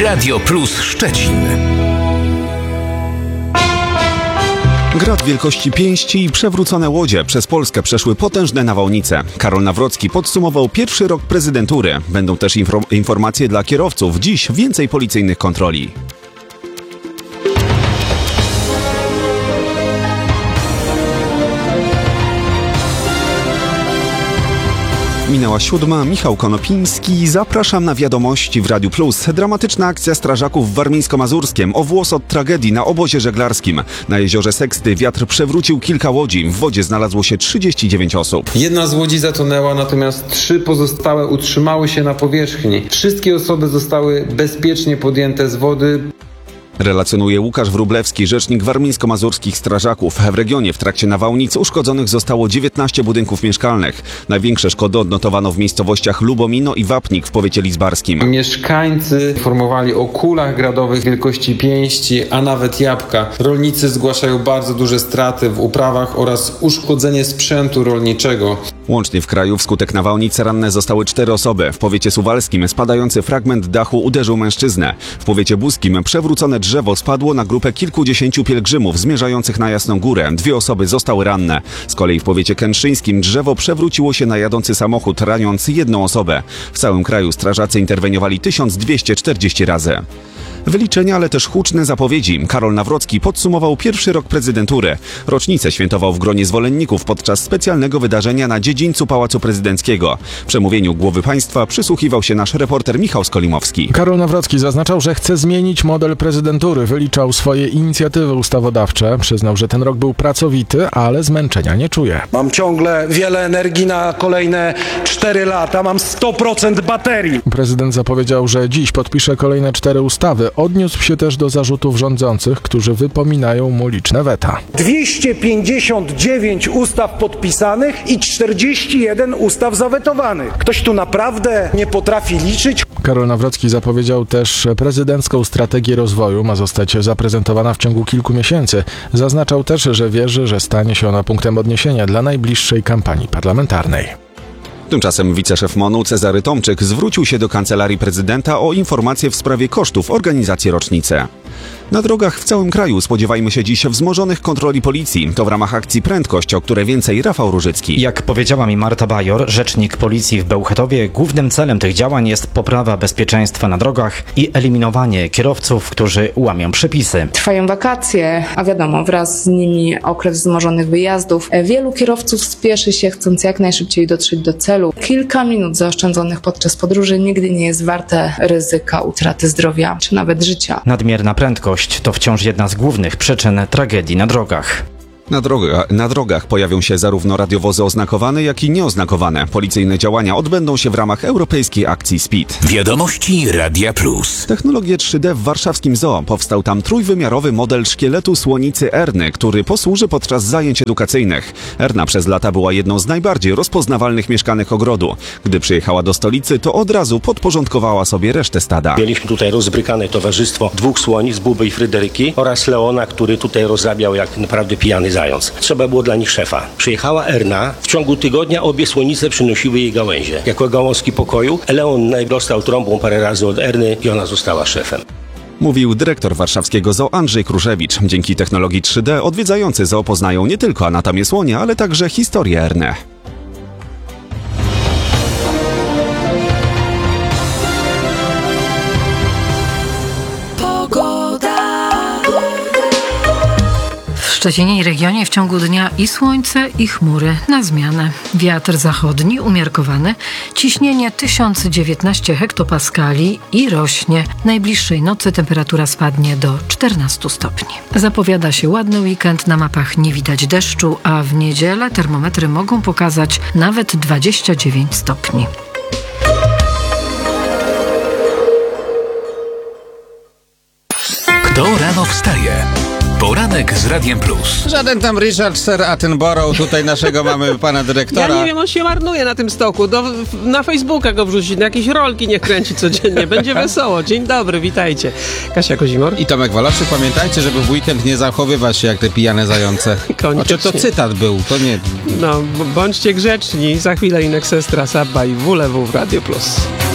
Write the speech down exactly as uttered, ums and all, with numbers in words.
Radio Plus Szczecin. Grad wielkości pięści i przewrócone łodzie przez Polskę przeszły potężne nawałnice. Karol Nawrocki podsumował pierwszy rok prezydentury. Będą też infor- informacje dla kierowców. Dziś więcej policyjnych kontroli. Minęła siódma, Michał Konopiński. Zapraszam na wiadomości w Radiu Plus. Dramatyczna akcja strażaków w Warmińsko-Mazurskiem. O włos od tragedii na obozie żeglarskim. Na jeziorze Seksty wiatr przewrócił kilka łodzi. W wodzie znalazło się trzydzieści dziewięć osób. Jedna z łodzi zatonęła, natomiast trzy pozostałe utrzymały się na powierzchni. Wszystkie osoby zostały bezpiecznie podjęte z wody. Relacjonuje Łukasz Wróblewski, rzecznik warmińsko-mazurskich strażaków. W regionie w trakcie nawałnic uszkodzonych zostało dziewiętnaście budynków mieszkalnych. Największe szkody odnotowano w miejscowościach Lubomino i Wapnik w powiecie lidzbarskim. Mieszkańcy informowali o kulach gradowych wielkości pięści, a nawet jabłka. Rolnicy zgłaszają bardzo duże straty w uprawach oraz uszkodzenie sprzętu rolniczego. Łącznie w kraju wskutek nawałnic ranne zostały cztery osoby. W powiecie suwalskim spadający fragment dachu uderzył mężczyznę. W powiecie buskim przewrócone drzewo spadło na grupę kilkudziesięciu pielgrzymów zmierzających na Jasną Górę. Dwie osoby zostały ranne. Z kolei w powiecie kętrzyńskim drzewo przewróciło się na jadący samochód, raniąc jedną osobę. W całym kraju strażacy interweniowali tysiąc dwieście czterdzieści razy. Wyliczenia, ale też huczne zapowiedzi. Karol Nawrocki podsumował pierwszy rok prezydentury. Rocznicę świętował w gronie zwolenników podczas specjalnego wydarzenia na dziedzińcu Pałacu Prezydenckiego. Przemówieniu głowy państwa przysłuchiwał się nasz reporter Michał Skolimowski. Karol Nawrocki zaznaczał, że chce zmienić model prezydentury. Wyliczał swoje inicjatywy ustawodawcze. Przyznał, że ten rok był pracowity, ale zmęczenia nie czuje. Mam ciągle wiele energii na kolejne cztery lata. Mam sto procent baterii. Prezydent zapowiedział, że dziś podpisze kolejne cztery ustawy. Odniósł się też do zarzutów rządzących, którzy wypominają mu liczne weta. dwieście pięćdziesiąt dziewięć ustaw podpisanych i czterdzieści jeden ustaw zawetowanych. Ktoś tu naprawdę nie potrafi liczyć? Karol Nawrocki zapowiedział też prezydencką strategię rozwoju. Ma zostać zaprezentowana w ciągu kilku miesięcy. Zaznaczał też, że wierzy, że stanie się ona punktem odniesienia dla najbliższej kampanii parlamentarnej. Tymczasem wiceszef MON-u Cezary Tomczyk zwrócił się do Kancelarii Prezydenta o informacje w sprawie kosztów organizacji rocznicy. Na drogach w całym kraju spodziewajmy się dziś wzmożonych kontroli policji. To w ramach akcji Prędkość, o które więcej Rafał Różycki. Jak powiedziała mi Marta Bajor, rzecznik policji w Bełchatowie, głównym celem tych działań jest poprawa bezpieczeństwa na drogach i eliminowanie kierowców, którzy łamią przepisy. Trwają wakacje, a wiadomo, wraz z nimi okres wzmożonych wyjazdów. Wielu kierowców spieszy się, chcąc jak najszybciej dotrzeć do celu. Kilka minut zaoszczędzonych podczas podróży nigdy nie jest warte ryzyka utraty zdrowia czy nawet życia. Nadmierna prędkość to wciąż jedna z głównych przyczyn tragedii na drogach. Na, droga, na drogach pojawią się zarówno radiowozy oznakowane, jak i nieoznakowane. Policyjne działania odbędą się w ramach europejskiej akcji Speed. Wiadomości Radia Plus. Technologie trzy D w warszawskim zoo. Powstał tam trójwymiarowy model szkieletu słonicy Erny, który posłuży podczas zajęć edukacyjnych. Erna przez lata była jedną z najbardziej rozpoznawalnych mieszkanek ogrodu. Gdy przyjechała do stolicy, to od razu podporządkowała sobie resztę stada. Mieliśmy tutaj rozbrykane towarzystwo dwóch słonic, Buby i Fryderyki, oraz Leona, który tutaj rozrabiał jak naprawdę pijany zając. Trzeba było dla nich szefa. Przyjechała Erna, w ciągu tygodnia obie słonice przynosiły jej gałęzie. Jako gałązki pokoju, Leon dostał trąbą parę razy od Erny i ona została szefem. Mówił dyrektor warszawskiego zoo Andrzej Kruszewicz. Dzięki technologii trzy D odwiedzający zoo poznają nie tylko anatomię słonia, ale także historię Erny. W Szczecinie i regionie w ciągu dnia i słońce, i chmury na zmianę. Wiatr zachodni umiarkowany, ciśnienie tysiąc dziewiętnaście hektopaskali i rośnie. Najbliższej nocy temperatura spadnie do czternastu stopni. Zapowiada się ładny weekend, na mapach nie widać deszczu, a w niedzielę termometry mogą pokazać nawet dwadzieścia dziewięć stopni. Kto rano wstaje? Poranek z Radiem Plus. Żaden tam Richard Sir Attenborough, tutaj naszego mamy pana dyrektora. Ja nie wiem, on się marnuje na tym stoku. Do, na Facebooka go wrzucić, na jakieś rolki niech kręci codziennie. Będzie wesoło. Dzień dobry, witajcie. Kasia Kozimor. I Tomek Waloszczyk. Pamiętajcie, żeby w weekend nie zachowywać się jak te pijane zające. Znaczy, to cytat był, to nie... No, bądźcie grzeczni. Za chwilę Inek Sestra, Sabba i W L W w Radio Plus.